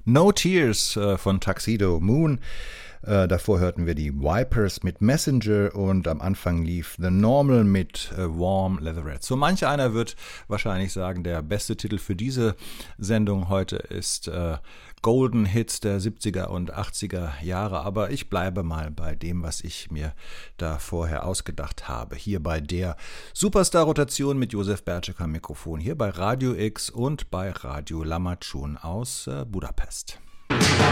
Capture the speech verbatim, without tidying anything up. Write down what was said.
No Tears äh, von Tuxedo Moon. Äh, davor hörten wir die Vipers mit Messenger und am Anfang lief The Normal mit äh, Warm Leatherette. So manch einer wird wahrscheinlich sagen, der beste Titel für diese Sendung heute ist äh, Golden Hits der siebziger und achtziger Jahre, aber ich bleibe mal bei dem, was ich mir da vorher ausgedacht habe. Hier bei der Superstar-Rotation mit Josef Berczek am Mikrofon, hier bei Radio X und bei Radio Lamatschun aus äh, Budapest.